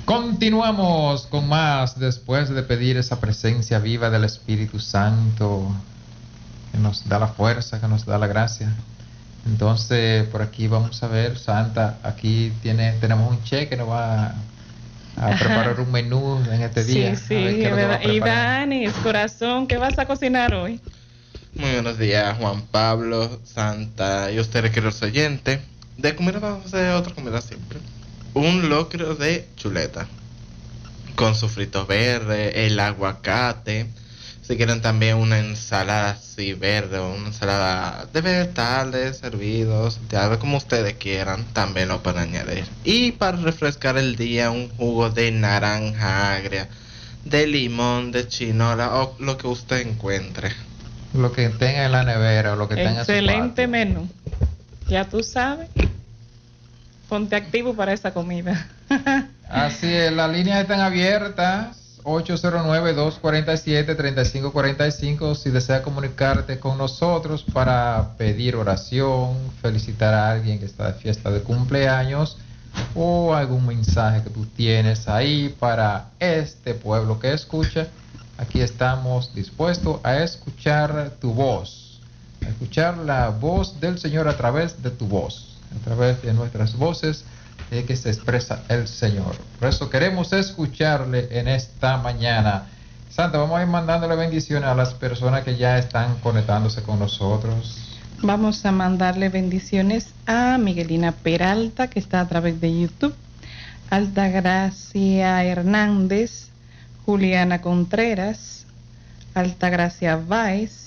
Continuamos con más después de pedir esa presencia viva del Espíritu Santo que nos da la fuerza, que nos da la gracia. Entonces, por aquí vamos a ver, Santa, aquí tenemos un che que nos va a preparar un menú en este día. Sí, sí, y Danis, corazón, ¿qué vas a cocinar hoy? Muy buenos días, Juan Pablo, Santa y ustedes, queridos oyentes. De comida vamos a hacer otra comida simple. Un locro de chuleta con su frito verde, el aguacate. Si quieren también una ensalada así verde o una ensalada de vegetales servidos, ya como ustedes quieran, también lo pueden añadir. Y para refrescar el día, un jugo de naranja agria, de limón, de chinola o lo que usted encuentre. Lo que tenga en la nevera o lo que tenga en su patio. Excelente menú. Ya tú sabes. Ponte activo para esa comida. Así es, las líneas están abiertas. 809-247-3545 si desea comunicarte con nosotros para pedir oración, felicitar a alguien que está de fiesta de cumpleaños o algún mensaje que tú tienes ahí para este pueblo que escucha. Aquí estamos dispuestos a escuchar tu voz, a escuchar la voz del Señor a través de tu voz, a través de nuestras voces que se expresa el Señor. Por eso queremos escucharle en esta mañana. Santa, vamos a ir mandándole bendiciones a las personas que ya están conectándose con nosotros. Vamos a mandarle bendiciones a Miguelina Peralta, que está a través de YouTube, Altagracia Hernández, Juliana Contreras, Altagracia Valls,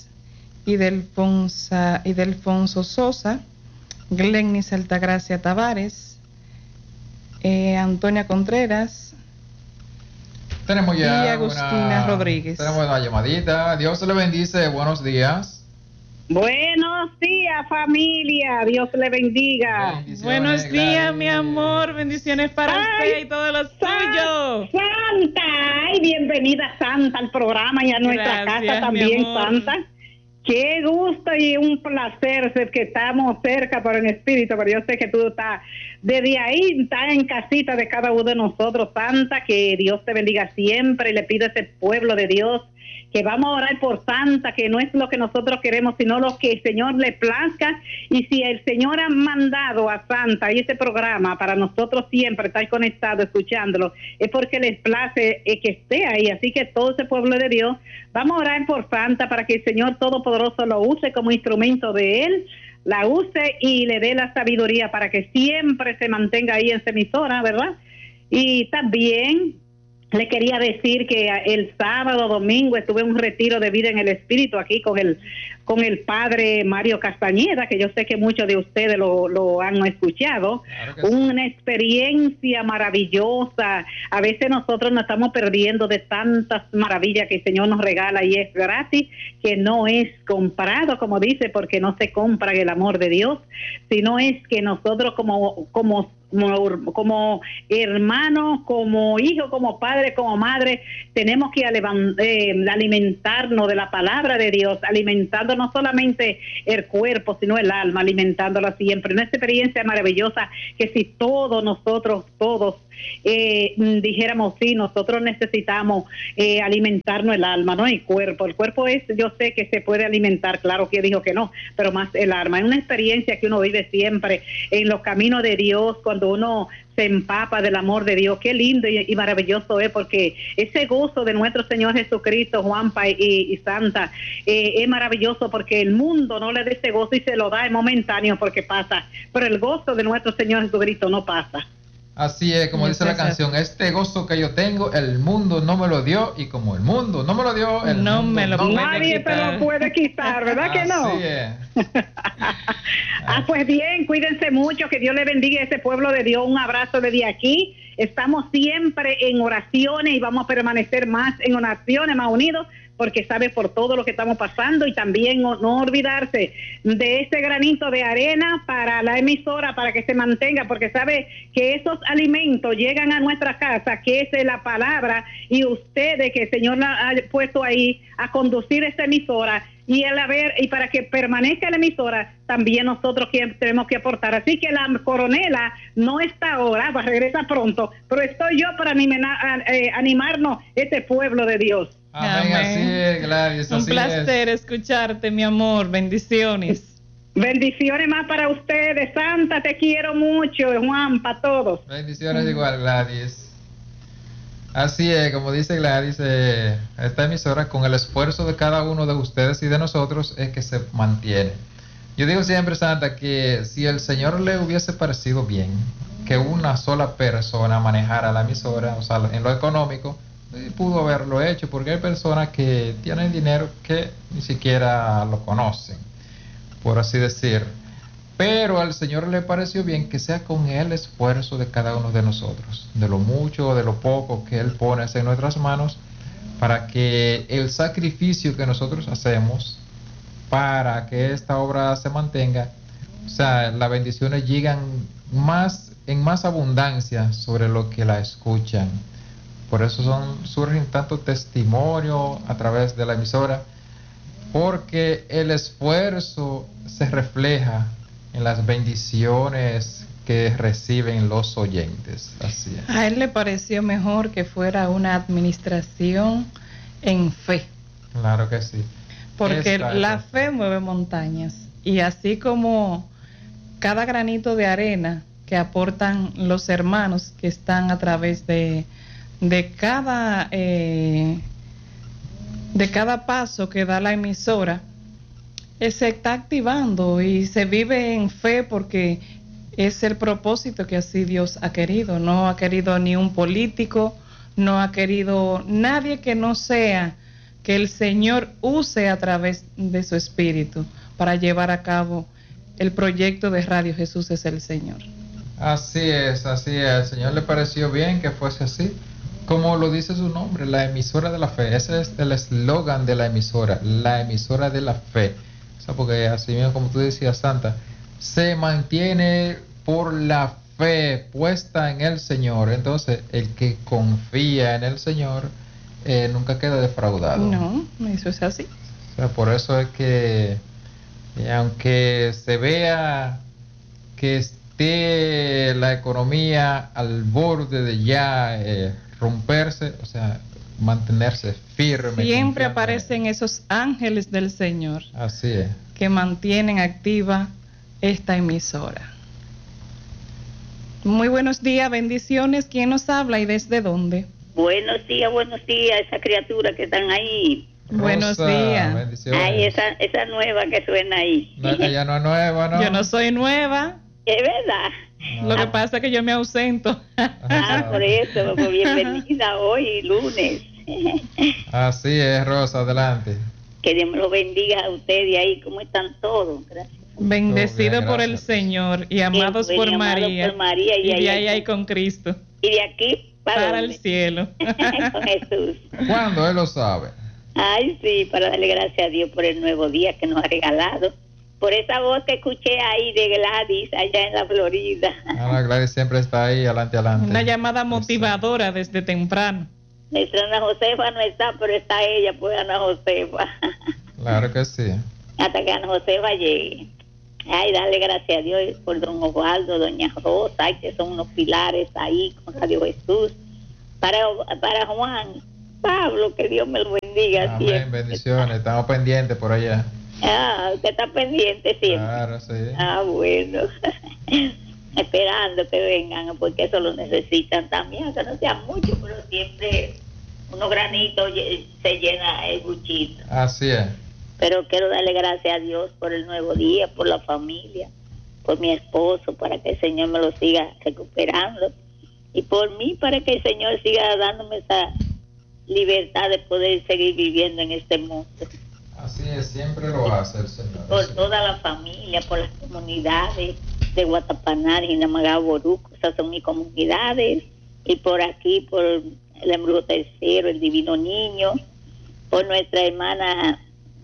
Idelfonso Sosa, Glennis Altagracia Tavares, Antonia Contreras, tenemos ya y Agustina Rodríguez. Tenemos una llamadita. Dios le bendice. Buenos días. Buenos días, familia. Dios le bendiga. Buenos días, mi amor. Bendiciones para usted y todos los suyos. Santa, ay, bienvenida Santa al programa y a nuestra casa también, Santa. Qué gusto y un placer ser que estamos cerca por el espíritu, pero yo sé que tú estás desde ahí, estás en casita de cada uno de nosotros, Santa, que Dios te bendiga siempre y le pido a ese pueblo de Dios que vamos a orar por Santa, que no es lo que nosotros queremos, sino lo que el Señor le plazca, y si el Señor ha mandado a Santa y ese programa para nosotros siempre estar conectados, escuchándolo, es porque les place que esté ahí, así que todo ese pueblo de Dios, vamos a orar por Santa para que el Señor Todopoderoso lo use como instrumento de Él, la use y le dé la sabiduría para que siempre se mantenga ahí en esa emisora, ¿verdad? Y también le quería decir que el sábado, domingo, estuve en un retiro de vida en el espíritu aquí con el padre Mario Castañeda, que yo sé que muchos de ustedes lo han escuchado. Claro, una experiencia maravillosa. A veces nosotros nos estamos perdiendo de tantas maravillas que el Señor nos regala y es gratis, que no es comprado, como dice, porque no se compra el amor de Dios, sino es que nosotros como hermano, como hijo, como padre, como madre, tenemos que alimentarnos de la palabra de Dios, alimentando no solamente el cuerpo, sino el alma, alimentándolo siempre. Una experiencia maravillosa que si nosotros todos dijéramos, sí, nosotros necesitamos alimentarnos el alma, no el cuerpo. El cuerpo yo sé que se puede alimentar, claro que dijo que no, pero más el alma. Es una experiencia que uno vive siempre en los caminos de Dios, cuando uno se empapa del amor de Dios. Qué lindo y maravilloso es, porque ese gozo de nuestro Señor Jesucristo, Juanpa y Santa, es maravilloso, porque el mundo no le da ese gozo y se lo da, es momentáneo porque pasa, pero el gozo de nuestro Señor Jesucristo no pasa. Así es, como dice la canción, este gozo que yo tengo, el mundo no me lo dio, y como el mundo no me lo dio, el no mundo me lo puede nadie quitar. te lo puede quitar, ¿verdad que no? Así es. Pues bien, cuídense mucho, que Dios le bendiga a ese pueblo de Dios. Un abrazo desde aquí. Estamos siempre en oraciones y vamos a permanecer más en oraciones, más unidos, porque sabe por todo lo que estamos pasando, y también no olvidarse de ese granito de arena para la emisora, para que se mantenga, porque sabe que esos alimentos llegan a nuestra casa, que es la palabra, y ustedes que el Señor la ha puesto ahí a conducir esta emisora, y para que permanezca la emisora, también nosotros tenemos que aportar. Así que la coronela no está ahora, regresa pronto, pero estoy yo para animarnos este pueblo de Dios. Amén. Así es, Gladys. Un placer escucharte, mi amor. Bendiciones. Bendiciones más para ustedes. Santa, te quiero mucho. Juan, para todos. Bendiciones igual, Gladys. Así es, como dice Gladys, esta emisora, con el esfuerzo de cada uno de ustedes y de nosotros, es que se mantiene. Yo digo siempre, Santa, que si el Señor le hubiese parecido bien que una sola persona manejara la emisora, o sea, en lo económico, pudo haberlo hecho, porque hay personas que tienen dinero que ni siquiera lo conocen, por así decir. Pero al Señor le pareció bien que sea con el esfuerzo de cada uno de nosotros, de lo mucho o de lo poco que Él pone en nuestras manos, para que el sacrificio que nosotros hacemos para que esta obra se mantenga, o sea, las bendiciones llegan en más abundancia sobre lo que la escuchan. Por eso surgen tantos testimonios a través de la emisora, porque el esfuerzo se refleja en las bendiciones que reciben los oyentes. Así es. A él le pareció mejor que fuera una administración en fe. Claro que sí. Porque la fe mueve montañas. Y así como cada granito de arena que aportan los hermanos que están a través de cada paso que da la emisora, se está activando y se vive en fe, porque es el propósito que así Dios ha querido. No ha querido ni un político, no ha querido nadie que no sea que el Señor use a través de su espíritu para llevar a cabo el proyecto de Radio Jesús es el Señor. Así es, así es. Al Señor le pareció bien que fuese así, como lo dice su nombre, la emisora de la fe. Ese es el eslogan de la emisora de la fe. Porque así mismo, como tú decías, Santa, se mantiene por la fe puesta en el Señor. Entonces, el que confía en el Señor nunca queda defraudado. No, eso es así. O sea, por eso es que, aunque se vea que esté la economía al borde de ya romperse, o sea, mantenerse firme. Siempre aparecen esos ángeles del Señor. Así es. Que mantienen activa esta emisora. Muy buenos días, bendiciones. ¿Quién nos habla y desde dónde? Buenos días, esa criatura que están ahí. Rosa, buenos días. Bendiciones. Ay, esa nueva que suena ahí. No, ella no es nueva, ¿no? Yo no soy nueva. Es verdad. Lo que pasa es que yo me ausento. Por eso, pues bienvenida hoy, lunes. Así es, Rosa, adelante. Que Dios me lo bendiga a ustedes ahí, ¿cómo están todos? Gracias. Bendecido bien, por el gracias. Señor y amados por María. Y de ahí con Cristo. Y de aquí para el cielo. Con Jesús. ¿Cuándo? Él lo sabe. Ay, sí, para darle gracias a Dios por el nuevo día que nos ha regalado. Por esa voz que escuché ahí de Gladys, allá en la Florida. Gladys siempre está ahí, adelante. Una llamada motivadora desde temprano. Nuestra Ana Josefa no está, pero está ella, pues Ana Josefa. Claro que sí. Hasta que Ana Josefa llegue. Ay, darle gracias a Dios por don Osvaldo, doña Rosa, ay, que son unos pilares ahí con Radio Jesús. Para Juan Pablo, que Dios me lo bendiga. Amén, siempre. bendiciones, estamos pendientes por allá. Usted está pendiente siempre. Claro, sí. Bueno. Esperando que vengan, porque eso lo necesitan también, aunque no sea mucho, pero siempre unos granitos se llena el buchito. Así es. Pero quiero darle gracias a Dios por el nuevo día, por la familia, por mi esposo, para que el Señor me lo siga recuperando, y por mí, para que el Señor siga dándome esa libertad de poder seguir viviendo en este mundo. Así es, siempre lo hace el Señor. Por toda la familia, por las comunidades de Guatapaná y Namagaboruco, esas son mis comunidades, y por aquí, por el Embrujo Tercero, el Divino Niño, por nuestra hermana,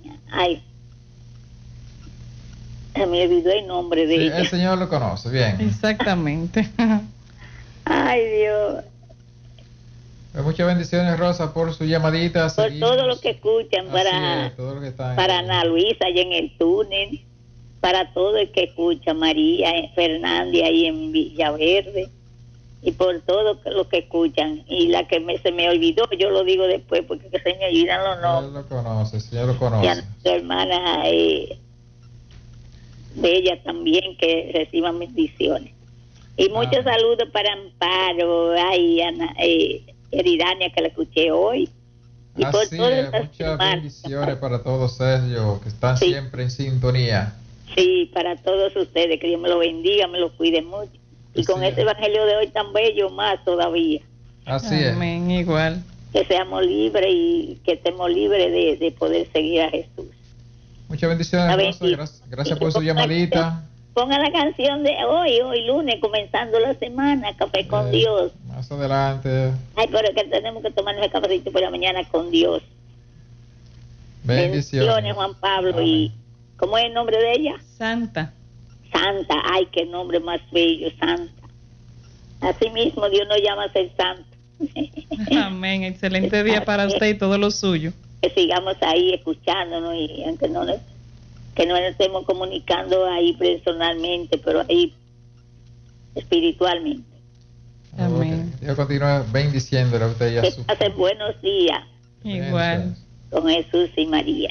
se me olvidó el nombre de ella. El Señor lo conoce, bien. Exactamente. Ay, Dios. Muchas bendiciones, Rosa, por su llamadita. Por todo lo que escuchan, todo lo que está para Ana Luisa allá en el túnel, para todo el que escucha, María Fernández ahí en Villaverde, y por todo lo que escuchan. Y la que se me olvidó, yo lo digo después porque se me olvidan los nombres. Ya lo conoce. Y a nuestra hermana de ella también, que reciban bendiciones. Y muchos saludos para Amparo, Ana, Eridania, que la escuché hoy. Y por todas muchas bendiciones para todos ellos que están siempre en sintonía. Sí, para todos ustedes, que Dios me lo bendiga, me lo cuide mucho. Y con este evangelio de hoy tan bello, más todavía. Así es. Amén, igual. Que seamos libres y que estemos libres de poder seguir a Jesús. Muchas bendiciones, Rosa. Gracias por su llamadita. Ponga la canción de hoy lunes, comenzando la semana, Café con Dios. Más adelante. Ay, pero que tenemos que tomarnos el cafecito por la mañana con Dios. Bendiciones, Juan Pablo. Amén. ¿Y cómo es el nombre de ella? Santa. Santa, ay, qué nombre más bello, Santa. Así mismo Dios nos llama a ser santo. Amén, excelente día para usted y todo lo suyo. Que sigamos ahí escuchándonos y aunque no nos estemos comunicando ahí personalmente, pero ahí espiritualmente. Amén. Okay. Dios continúe bendiciéndole a usted y a su... Hace buenos días. Igual. Con Jesús y María.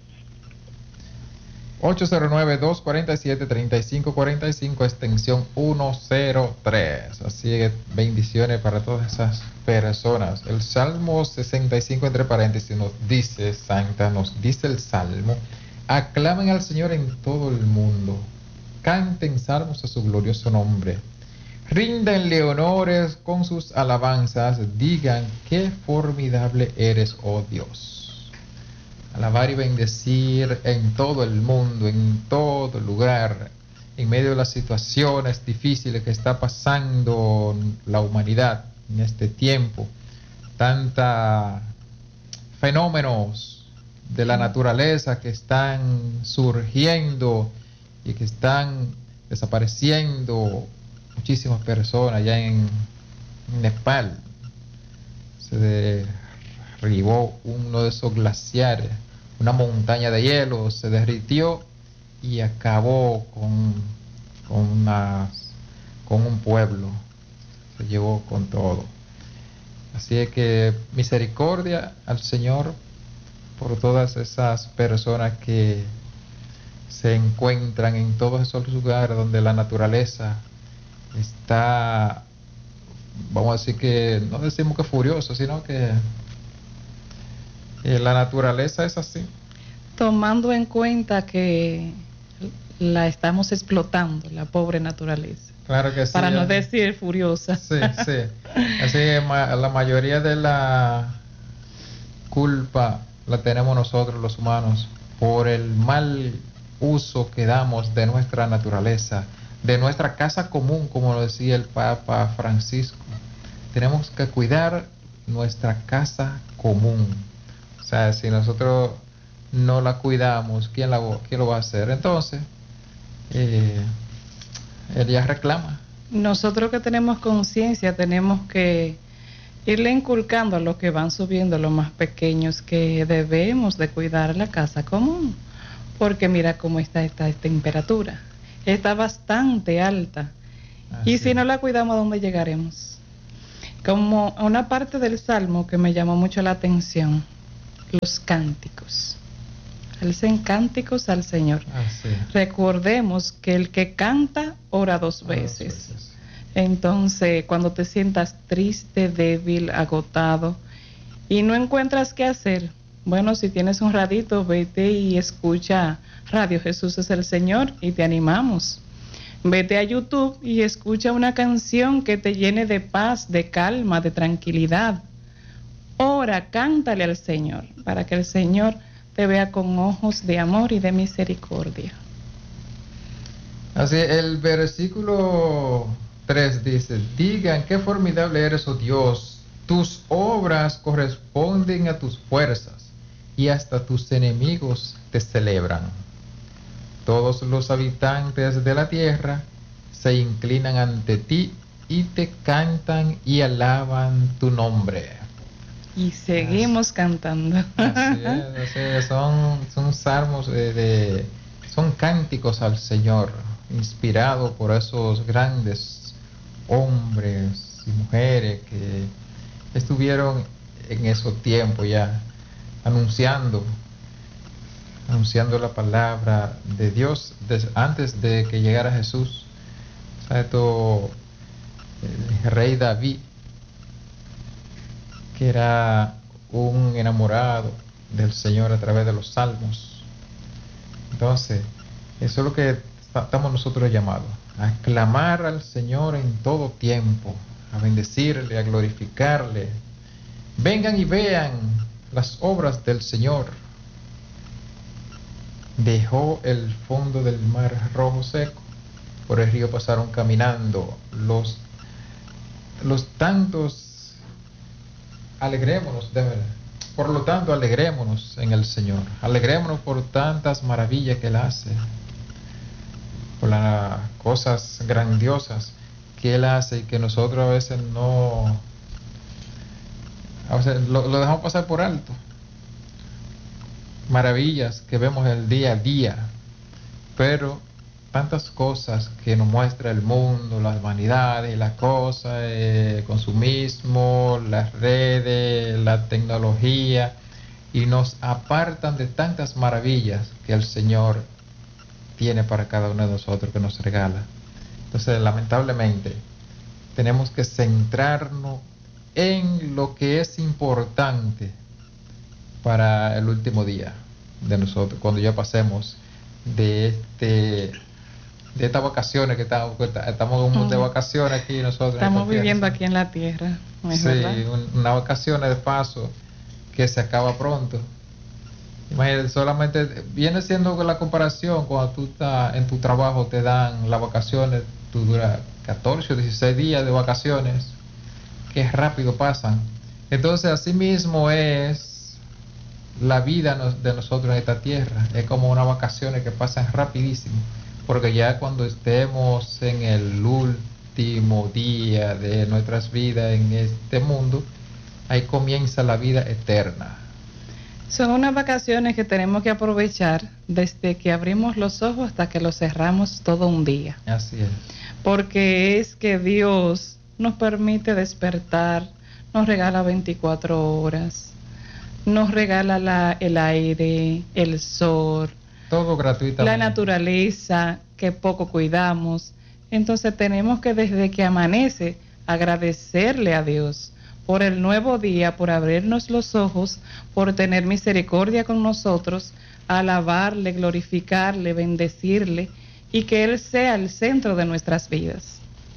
809-247-3545, extensión 103. Así que bendiciones para todas esas personas. El Salmo 65, entre paréntesis, nos dice, Santa, nos dice el Salmo: aclamen al Señor en todo el mundo, canten salmos a su glorioso nombre, ríndanle honores con sus alabanzas, digan qué formidable eres, oh Dios. Alabar y bendecir en todo el mundo, en todo lugar, en medio de las situaciones difíciles que está pasando la humanidad en este tiempo, tantos fenómenos de la naturaleza que están surgiendo y que están desapareciendo muchísimas personas. Ya en Nepal se derribó uno de esos glaciares, una montaña de hielo se derritió y acabó con un pueblo, se llevó con todo. Así es que misericordia al Señor por todas esas personas que se encuentran en todos esos lugares donde la naturaleza está, vamos a decir que, no decimos que furiosa, sino que la naturaleza es así. Tomando en cuenta que la estamos explotando, la pobre naturaleza. Claro que sí. Para no decir furiosa. Sí, sí. Así que la mayoría de la culpa la tenemos nosotros los humanos por el mal uso que damos de nuestra naturaleza, de nuestra casa común, como lo decía el Papa Francisco. Tenemos que cuidar nuestra casa común. O sea, si nosotros no la cuidamos, ¿quién lo va a hacer? Entonces, él ya reclama. Nosotros que tenemos conciencia tenemos que irle inculcando a los que van subiendo, los más pequeños, que debemos de cuidar la casa común, porque mira cómo está esta temperatura, está bastante alta. Y si no la cuidamos, ¿a dónde llegaremos? Como una parte del Salmo que me llamó mucho la atención, los cánticos. Alcen cánticos al Señor. Recordemos que el que canta ora dos veces. Entonces, cuando te sientas triste, débil, agotado y no encuentras qué hacer, bueno, si tienes un ratito, vete y escucha Radio Jesús es el Señor y te animamos. Vete a YouTube y escucha una canción que te llene de paz, de calma, de tranquilidad. Ora, cántale al Señor para que el Señor te vea con ojos de amor y de misericordia. Así, el versículo 3 dice: digan qué formidable eres, oh Dios, tus obras corresponden a tus fuerzas y hasta tus enemigos te celebran. Todos los habitantes de la tierra se inclinan ante ti y te cantan y alaban tu nombre. Y seguimos cantando. Así es, son salmos son cánticos al Señor, inspirados por esos grandes hombres y mujeres que estuvieron en esos tiempos ya anunciando la palabra de Dios antes de que llegara Jesús. Esto, el rey David, que era un enamorado del Señor a través de los salmos. Entonces, eso es lo que estamos nosotros llamados, a clamar al Señor en todo tiempo, a bendecirle, a glorificarle. Vengan y vean las obras del Señor. Dejó el fondo del mar rojo seco, por el río pasaron caminando los tantos. Alegrémonos, de verdad. Por lo tanto, alegrémonos en el Señor. Alegrémonos por tantas maravillas que Él hace, por las cosas grandiosas que Él hace y que nosotros a veces lo dejamos pasar por alto. Maravillas que vemos el día a día, pero tantas cosas que nos muestra el mundo, las vanidades, las cosas, el consumismo, las redes, la tecnología, y nos apartan de tantas maravillas que el Señor tiene para cada uno de nosotros, que nos regala. Entonces, lamentablemente, tenemos que centrarnos en lo que es importante para el último día de nosotros, cuando ya pasemos de estas vacaciones que estamos de vacaciones aquí nosotros. Estamos viviendo aquí en la tierra. Sí, una vacaciones de paso que se acaba pronto. Imagínate, solamente viene siendo la comparación cuando tú estás en tu trabajo, te dan las vacaciones, tú duras 14 o 16 días de vacaciones, que rápido pasan. Entonces, así mismo es la vida de nosotros en esta tierra. Es como unas vacaciones que pasan rapidísimo, porque ya cuando estemos en el último día de nuestras vidas en este mundo, ahí comienza la vida eterna. Son unas vacaciones que tenemos que aprovechar desde que abrimos los ojos hasta que los cerramos, todo un día. Así es. Porque es que Dios nos permite despertar, nos regala 24 horas, nos regala el aire, el sol, todo gratuitamente, la naturaleza que poco cuidamos. Entonces tenemos que, desde que amanece, agradecerle a Dios por el nuevo día, por abrirnos los ojos, por tener misericordia con nosotros, alabarle, glorificarle, bendecirle, y que Él sea el centro de nuestras vidas.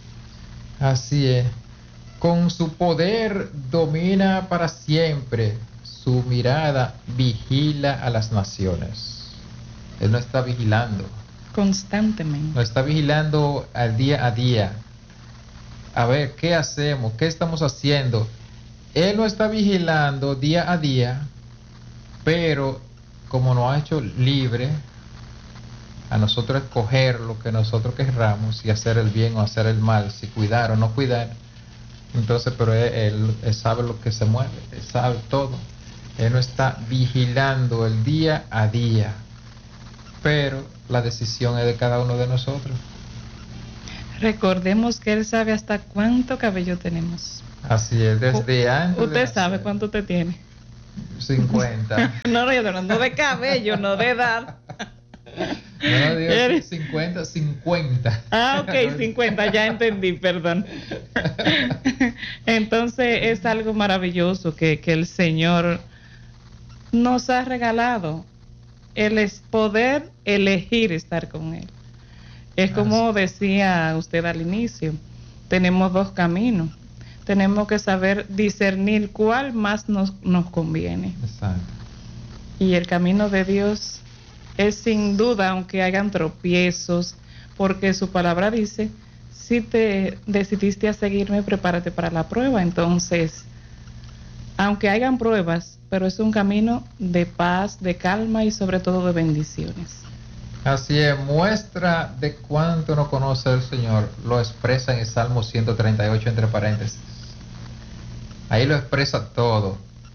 Así es. Con su poder domina para siempre, su mirada vigila a las naciones. Él no está vigilando constantemente, no está vigilando al día a día, a ver qué hacemos, qué estamos haciendo. Él no está vigilando día a día, pero como nos ha hecho libre a nosotros escoger lo que nosotros querramos, y hacer el bien o hacer el mal, si cuidar o no cuidar. Entonces, pero él sabe lo que se mueve, Él sabe todo. Él no está vigilando el día a día, pero la decisión es de cada uno de nosotros. Recordemos que Él sabe hasta cuánto cabello tenemos. Así es, desde antes. ¿Usted sabe cuánto te tiene? 50. No, yo estoy hablando de cabello, no de edad. No, digo 50. Ah, ok, 50, ya entendí, perdón. Entonces es algo maravilloso que el Señor nos ha regalado, el poder elegir estar con Él. Es como decía usted al inicio, tenemos dos caminos. Tenemos que saber discernir cuál más nos conviene. Exacto. Y el camino de Dios es sin duda, aunque hayan tropiezos, porque su palabra dice, si te decidiste a seguirme, prepárate para la prueba. Entonces, aunque hayan pruebas, pero es un camino de paz, de calma y sobre todo de bendiciones. Así es, muestra de cuánto no conoce el Señor, lo expresa en el Salmo 138 entre paréntesis. Ahí lo expresa todo.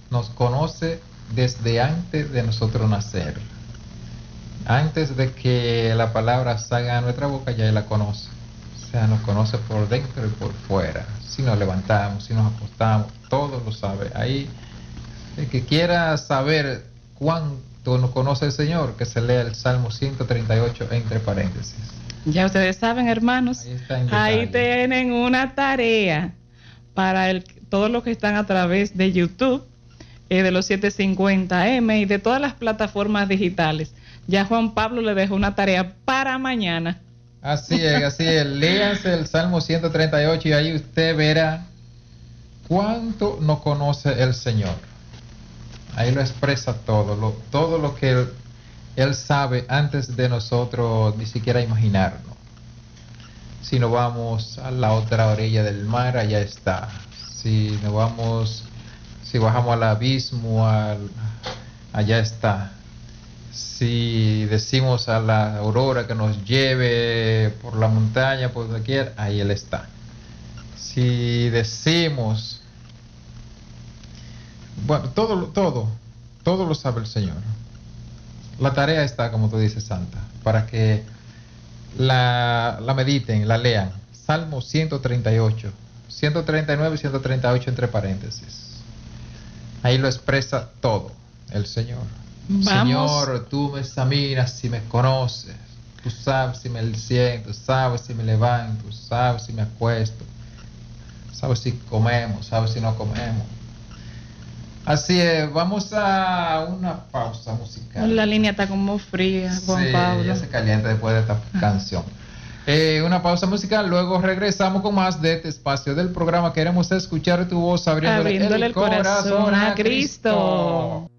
nos conoce desde antes de nosotros nacer. Antes de que la palabra salga a nuestra boca, ya Él la conoce. O sea, nos conoce por dentro y por fuera. Si nos levantamos, si nos acostamos, todo lo sabe. Ahí, el que quiera saber cuánto nos conoce el Señor, que se lea el Salmo 138 entre paréntesis. Ya ustedes saben, hermanos, ahí tienen una tarea para todos los que están a través de YouTube, de los 750M y de todas las plataformas digitales. Ya Juan Pablo le dejó una tarea para mañana. Así es. Léanse el Salmo 138 y ahí usted verá cuánto nos conoce el Señor. Ahí lo expresa todo lo que Él sabe antes de nosotros ni siquiera imaginarlo. Si nos vamos a la otra orilla del mar, allá está. Si bajamos al abismo, allá está. Si decimos a la aurora que nos lleve por la montaña, por donde quiera, ahí Él está. Si decimos, bueno, todo lo sabe el Señor. La tarea está, como tú dices, Santa, para que la mediten, la lean. Salmo 138, 139 y 138 entre paréntesis. Ahí lo expresa todo el Señor. Vamos. Señor, tú me examinas si me conoces. Tú sabes si me siento, sabes si me levanto, sabes si me acuesto, sabes si comemos, sabes si no comemos. Así es, vamos a una pausa musical. La línea está como fría, Juan Pablo. Ya se calienta después de esta canción. Una pausa musical, luego regresamos con más de este espacio del programa. Queremos escuchar tu voz abriéndole el corazón a Cristo.